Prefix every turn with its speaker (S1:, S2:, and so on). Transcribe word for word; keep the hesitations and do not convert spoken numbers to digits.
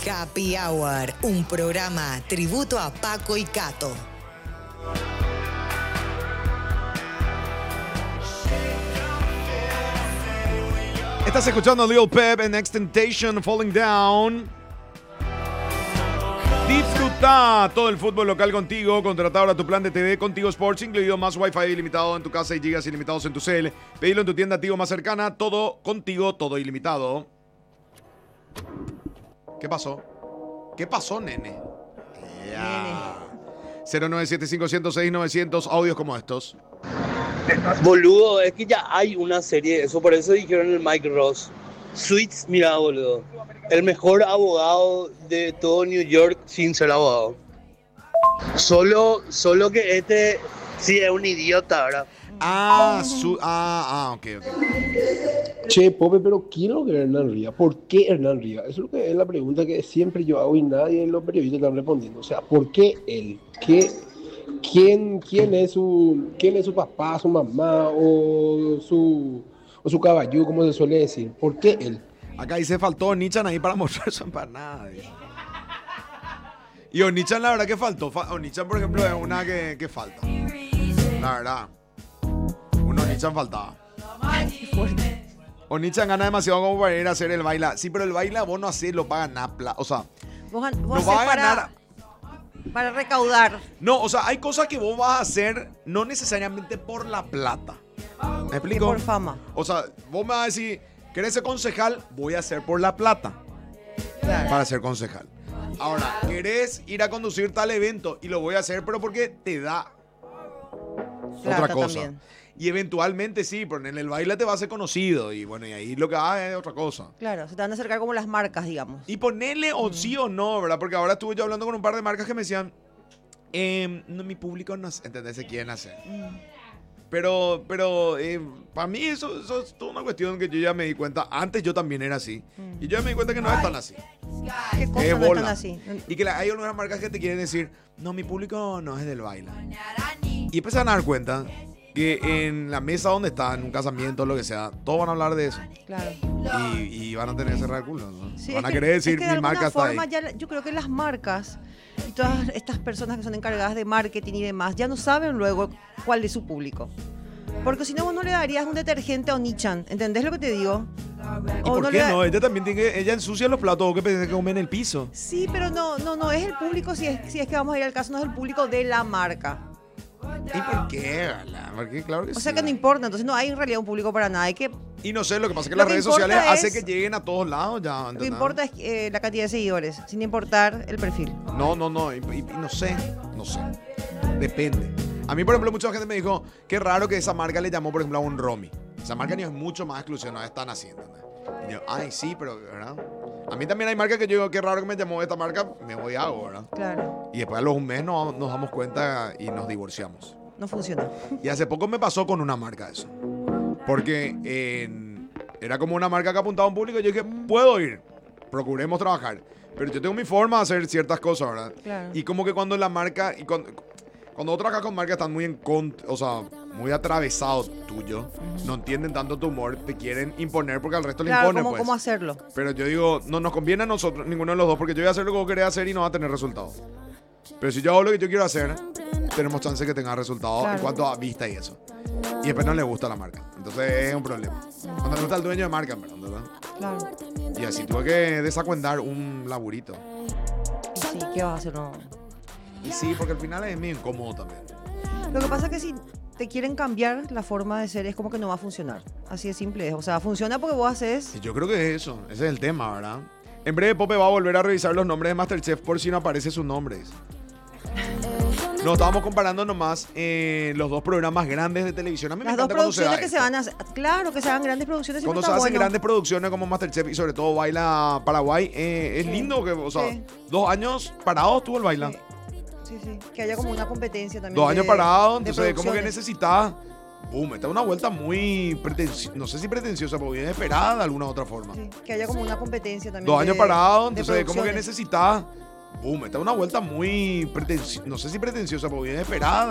S1: Happy Hour, un programa tributo a Paco y Cato.
S2: Estás escuchando Lil Pep en Extentation Falling Down. Disfruta todo el fútbol local contigo. Contrata ahora tu plan de T V Contigo Sports, incluido más Wi-Fi ilimitado en tu casa y gigas ilimitados en tu cel. Pedilo en tu tienda Tigo más cercana. Todo contigo, todo ilimitado. ¿Qué pasó? ¿Qué pasó, nene? Yeah. cero nueve siete cinco cero seis nueve cero cero audios como estos.
S3: Boludo, es que ya hay una serie de eso, por eso dijeron el Mike Ross. Suits, mira, boludo. El mejor abogado de todo New York sin ser abogado. Solo, solo que este sí es un idiota, ¿verdad?
S2: Ah, su, ah, ah, ok, ok.
S4: Che, Pope, pero ¿quién lo que es Hernán Rivas? ¿Por qué Hernán Rivas? Eso es, lo que es la pregunta que siempre yo hago y nadie de los periodistas están respondiendo. O sea, ¿por qué él? ¿Qué, quién, quién, es su, ¿Quién es su papá, su mamá o su, o su caballo, como se suele decir? ¿Por qué él?
S2: Acá dice, faltó Onichan ahí para mostrar su empanada. Y Onichan, la verdad que faltó. Onichan, por ejemplo, es una que, que falta. La verdad. Un Onichan faltaba. Onichan gana demasiado como para ir a hacer el baila. Sí, pero el baila vos no hacés, lo pagan Napla. O sea,
S5: vos, vos
S2: no vas a ganar.
S5: Para, para recaudar.
S2: No, o sea, hay cosas que vos vas a hacer no necesariamente por la plata. ¿Me explico?
S5: Por fama.
S2: O sea, vos me vas a decir, ¿querés ser concejal? Voy a hacer por la plata. Claro. Para ser concejal. Ahora, ¿querés ir a conducir tal evento? Y lo voy a hacer, pero porque te da plata otra cosa. También. Y eventualmente sí, pero en el baile te va a ser conocido. Y bueno, y ahí lo que hagas es otra cosa.
S5: Claro, se te van a acercar como las marcas, digamos.
S2: Y ponerle o mm. sí o no, ¿verdad? Porque ahora estuve yo hablando con un par de marcas que me decían, eh, no, mi público no, ¿entendés? Se quieren hacer. Mm. Pero, pero eh, para mí eso, eso es toda una cuestión que yo ya me di cuenta. Antes yo también era así. Mm. Y yo ya me di cuenta que no es tan así.
S5: ¿Qué cosa
S2: es
S5: no
S2: bola.
S5: es tan así?
S2: Y que la, hay algunas marcas que te quieren decir, no, mi público no es del baile. Y empiezan a dar cuenta que en la mesa donde están, en un casamiento, lo que sea, todos van a hablar de eso.
S5: Claro.
S2: Y, y van a tener que cerrar el culo, ¿no?
S5: Sí,
S2: van a
S5: que,
S2: querer decir,
S5: es que
S2: mi marca está ahí.
S5: Ya, yo creo que las marcas y todas estas personas que son encargadas de marketing y demás ya no saben luego cuál es su público. Porque si no, vos no le darías un detergente a Onichan. ¿Entendés lo que te digo?
S2: ¿Y
S5: o
S2: por
S5: no
S2: qué
S5: le...
S2: no? Ella también tiene que, ella ensucia los platos, que pensé que comen en el piso.
S5: Sí, pero no, no, no es el público, si es, si es que vamos a ir al caso, no es el público de la marca.
S2: ¿Y por qué? Porque claro que
S5: o
S2: sí.
S5: sea que no importa, entonces no hay en realidad un público para nada. Hay que...
S2: Y no sé, lo que pasa es que las redes sociales
S5: es,
S2: hacen que lleguen a todos lados ya.
S5: ¿entendés? Lo que importa es eh, la cantidad de seguidores, sin importar el perfil.
S2: No, no, no, y, y, y no sé, no sé. Depende. A mí, por ejemplo, mucha gente me dijo, qué raro que esa marca le llamó, por ejemplo, a un Romy. Esa marca ni es mucho más exclusiva, no es tan así, ¿entendés? Y yo, ay, sí, pero, ¿verdad? A mí también hay marcas que yo digo, qué raro que me llamó esta marca, me voy a hago, ¿verdad?
S5: Claro.
S2: Y después a los un mes nos, nos damos cuenta y nos divorciamos.
S5: No funciona.
S2: Y hace poco me pasó con una marca eso. Porque eh, era como una marca que apuntaba a un público y yo dije, puedo ir, procuremos trabajar. Pero yo tengo mi forma de hacer ciertas cosas, ¿verdad?
S5: Claro.
S2: Y como que cuando la marca, y cuando, cuando vos trabajas con marcas están muy en contra, o sea, muy atravesados tuyo, uh-huh. no entienden tanto tu humor, te quieren imponer porque al resto
S5: claro,
S2: le imponen,
S5: ¿cómo,
S2: pues.
S5: ¿cómo hacerlo?
S2: Pero yo digo, no nos conviene a nosotros, ninguno de los dos, porque yo voy a hacer lo que vos querés hacer y no va a tener resultados. Pero si yo hago lo que yo quiero hacer, tenemos chance de que tenga resultados claro. en cuanto a vista y eso. Y después no le gusta la marca. Entonces es un problema. Cuando le gusta el dueño de marca, ¿verdad?
S5: Claro.
S2: Y así tuve que desacuendar un laburito.
S5: Y sí, ¿qué vas a hacer? No.
S2: Y sí, porque al final es muy incómodo también.
S5: Lo que pasa es que si te quieren cambiar la forma de ser, es como que no va a funcionar. Así de simple es. O sea, funciona porque vos haces...
S2: Y yo creo que es eso. Ese es el tema, ¿verdad? En breve, Pope va a volver a revisar los nombres de MasterChef por si no aparece sus nombres. No, estábamos comparando nomás eh, los dos programas grandes de televisión. A mí
S5: Las
S2: me
S5: dos
S2: encanta
S5: producciones
S2: se
S5: que
S2: esto.
S5: se van a hacer. Claro, que se hagan grandes producciones.
S2: Cuando se hacen
S5: bueno.
S2: grandes producciones como MasterChef y sobre todo Baila Paraguay, eh, es sí. lindo que, o sea, sí. dos años parados tuvo el Baila.
S5: Sí. sí, sí. Que haya como una competencia también.
S2: Dos
S5: de,
S2: años parados, entonces como que necesitas, boom, esta es una vuelta muy pretenciosa, no sé si pretenciosa, pero bien esperada de alguna otra forma.
S5: Sí. Que haya como una competencia también.
S2: Dos
S5: de,
S2: años parados, entonces como que necesitas, boom, esta es una vuelta muy pretenciosa, no sé si pretenciosa, pero bien esperada.